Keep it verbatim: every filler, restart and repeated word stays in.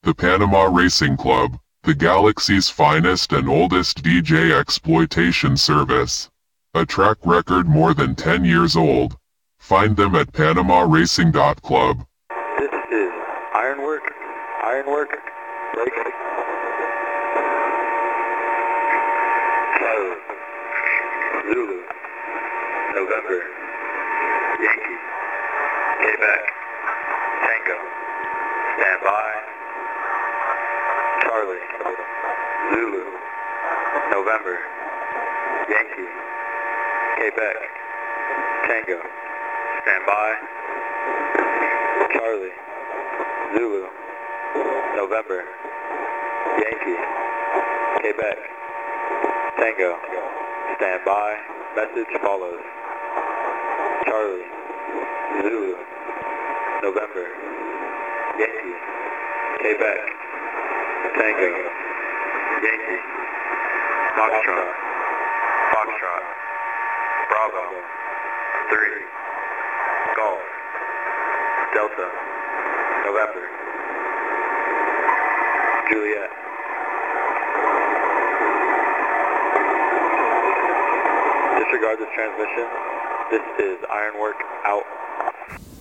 The Panama Racing Club, the galaxy's finest and oldest D J exploitation service. A track record more than ten years old. Find them at panama racing dot club. This is Ironwork, Ironwork, break. Charlie, Zulu, November, Yankee, Quebec, Tango, stand by. Charlie, Zulu, November, Yankee, Quebec, Tango, stand by. Charlie, Zulu, November, Yankee, Quebec, Tango, stand by. Message follows. Charlie, Zulu, November, Yankee, Quebec, Tango, Yankee, Foxtrot, Foxtrot, Bravo, three, Golf, Delta, November, Juliet. Disregard this transmission. This is Ironwork out.